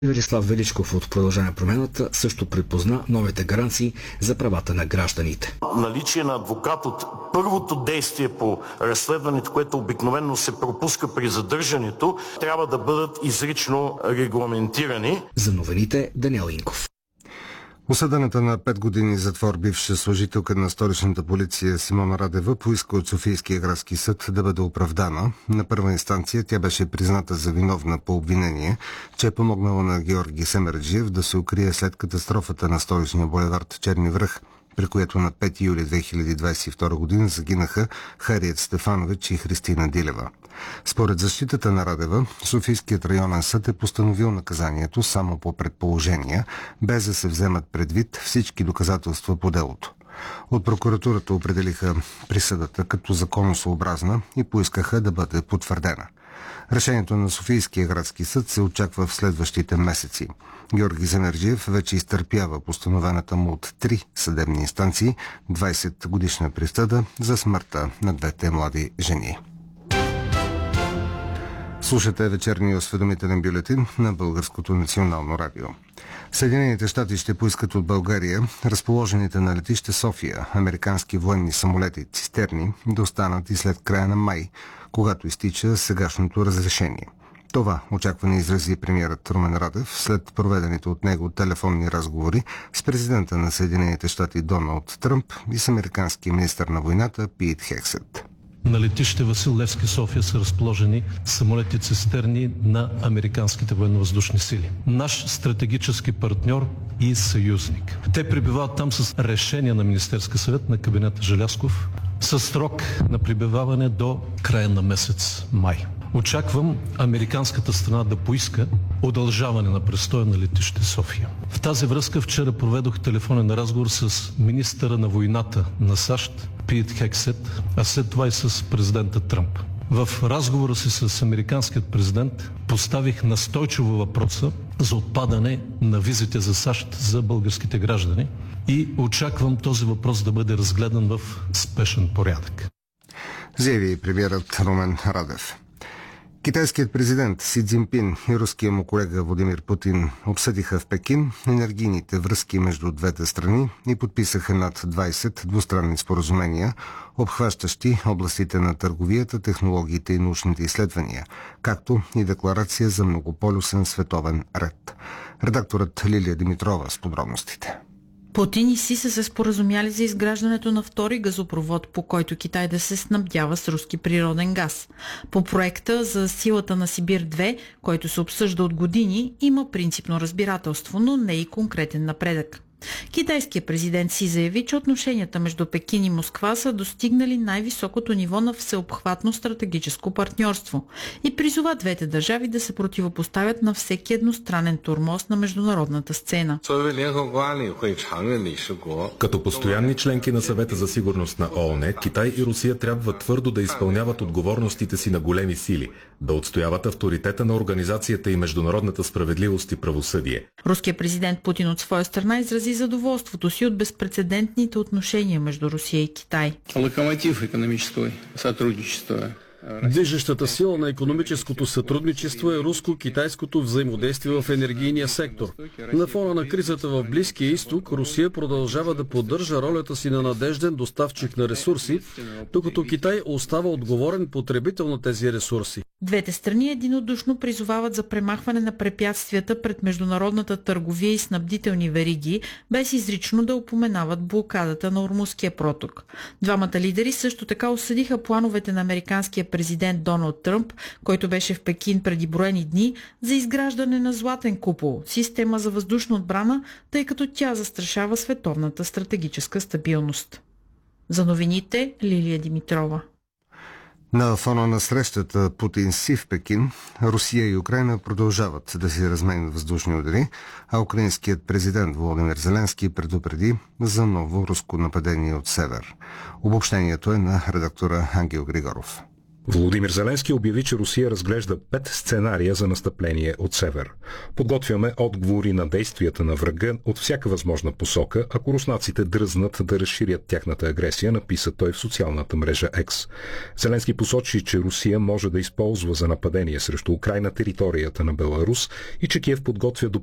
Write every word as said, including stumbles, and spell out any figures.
Велислав Величков от Продължаваме промяната също припозна новите гаранции за правата на гражданите. Наличие на адвокат от първото действие по разследването, което обикновено се пропуска при задържането, трябва да бъдат изрично регламентирани. За новините Даниел Инков. Осъдената на пет години затвор бивша служителка на столичната полиция Симона Радева поиска от Софийския градски съд да бъде оправдана. На първа инстанция тя беше призната за виновна по обвинение, че е помогнала на Георги Семерджиев да се укрие след катастрофата на столичния булевард Черни връх, при което на пети юли две хиляди двадесет и втора година загинаха Хариет Стефанович и Христина Дилева. Според защитата на Радева, Софийският районен съд е постановил наказанието само по предположения, без да се вземат предвид всички доказателства по делото. От прокуратурата определиха присъдата като законосъобразна и поискаха да бъде потвърдена. Решението на Софийския градски съд се очаква в следващите месеци. Георги Семерджиев вече изтърпява постановената му от три съдебни инстанции двадесет годишна присъда за смъртта на двете млади жени. Слушате вечерния осведомителен бюлетин на Българското национално радио. Съединените щати ще поискат от България разположените на летище София американски военни самолети цистерни да останат и след края на май, когато изтича сегашното разрешение. Това очакване изрази премиерът Румен Радев след проведените от него телефонни разговори с президента на Съединените щати Доналд Тръмп и с американския министър на войната Пит Хексет. На летище Васил Левски, София, са разположени самолети цистерни на американските военновъздушни сили. Наш стратегически партньор и съюзник. Те пребивават там с решение на Министерския съвет на кабинета Желязков със срок на пребиваване до края на месец май. Очаквам американската страна да поиска удължаване на престоя на летище София. В тази връзка вчера проведох телефонен разговор с министъра на войната на САЩ Пит Хексет, а след това и с президента Тръмп. В разговора си с американският президент поставих настойчиво въпроса за отпадане на визите за САЩ за българските граждани и очаквам този въпрос да бъде разгледан в спешен порядък. Заяви премиерът Румен Радев. Китайският президент Си Цзинпин и руския му колега Владимир Путин обсъдиха в Пекин енергийните връзки между двете страни и подписаха над двадесет двустранни споразумения, обхващащи областите на търговията, технологиите и научните изследвания, както и декларация за многополюсен световен ред. Редакторът Лилия Димитрова с подробностите. Путин и Си са се споразумяли за изграждането на втори газопровод, по който Китай да се снабдява с руски природен газ. По проекта за силата на Сибир две, който се обсъжда от години, има принципно разбирателство, но не и конкретен напредък. Китайският президент Си заяви, че отношенията между Пекин и Москва са достигнали най-високото ниво на всеобхватно стратегическо партньорство и призова двете държави да се противопоставят на всеки едностранен тормоз на международната сцена. Като постоянни членки на Съвета за сигурност на ООН, Китай и Русия трябва твърдо да изпълняват отговорностите си на големи сили, да отстояват авторитета на организацията и международната справедливост и правосъдие. Руският президент Путин от своя страна изрази задоволството си от безпрецедентните отношения между Русия и Китай. Локомотив икономического сътрудничества. Движещата сила на икономическото сътрудничество е руско-китайското взаимодействие в енергийния сектор. На фона на кризата в Близкия изток, Русия продължава да поддържа ролята си на надежден доставчик на ресурси, докато Китай остава отговорен потребител на тези ресурси. Двете страни единодушно призовават за премахване на препятствията пред международната търговия и снабдителни вериги, без изрично да упоменават блокадата на Ормузския проток. Двамата лидери също така осъдиха плановете на американския президент Доналд Тръмп, който беше в Пекин преди броени дни, за изграждане на Златен купол, система за въздушна отбрана, тъй като тя застрашава световната стратегическа стабилност. За новините Лилия Димитрова. На фона на срещата Путин-Си в Пекин, Русия и Украйна продължават да си разменят въздушни удари, а украинският президент Володимир Зеленски предупреди за ново руско нападение от север. Обобщението е на редактора Ангел Григоров. Володимир Зеленски обяви, че Русия разглежда пет сценария за настъпление от север. Подготвяме отговори на действията на врага от всяка възможна посока, ако руснаците дръзнат да разширят тяхната агресия, написа той в социалната мрежа X. Зеленски посочи, че Русия може да използва за нападение срещу Украйна територията на Беларус и че Киев подготвя